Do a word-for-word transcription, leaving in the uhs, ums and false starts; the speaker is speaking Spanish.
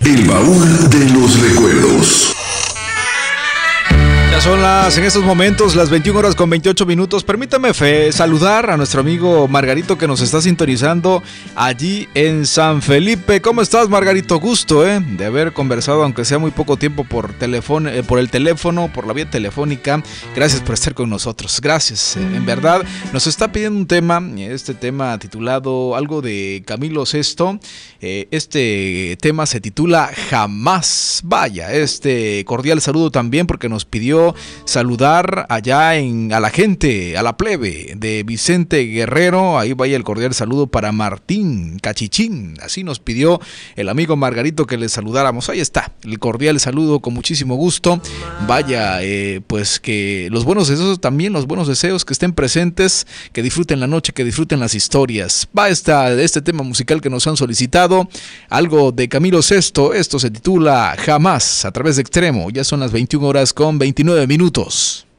El baúl de los recuerdos. Ya son las, en estos momentos, las veintiuna horas con veintiocho minutos. Permítame fe, saludar a nuestro amigo Margarito que nos está sintonizando allí en San Felipe. ¿Cómo estás, Margarito? Gusto, ¿eh? De haber conversado, aunque sea muy poco tiempo, por teléfono, eh, por el teléfono, por la vía telefónica. Gracias por estar con nosotros. Gracias. Eh, en verdad, nos está pidiendo un tema, este tema titulado algo de Camilo Sesto. Eh, este tema se titula Jamás. Vaya, este cordial saludo también porque nos pidió saludar allá en, a la gente, a la plebe de Vicente Guerrero. Ahí vaya el cordial saludo para Martín Cachichín. Así nos pidió el amigo Margarito que le saludáramos. Ahí está, el cordial saludo con muchísimo gusto. Vaya, eh, pues que los buenos deseos también, los buenos deseos que estén presentes, que disfruten la noche, que disfruten las historias. Va esta, este tema musical que nos han solicitado, algo de Camilo Sesto. Esto se titula Jamás, a través de Extremo. Ya son las veintiuna horas con veintinueve minutos.